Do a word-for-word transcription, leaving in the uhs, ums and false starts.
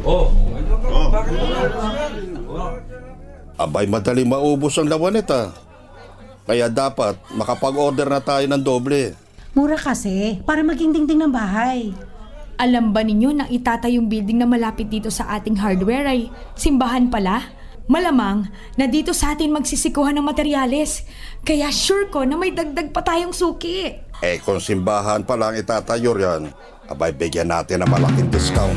Oh. Oh. Abay, madaling maubos ang lawanet ah. Kaya dapat makapag-order na tayo ng doble. Mura kasi, para maging dingding ng bahay. Alam ba ninyo na itatay yung building na malapit dito sa ating hardware ay simbahan pala? Malamang na dito sa atin magsisikuhan ng materyales. Kaya sure ko na may dagdag pa tayong suki. Eh kung simbahan pa lang itatayo yan, abay bigyan natin ng malaking discount.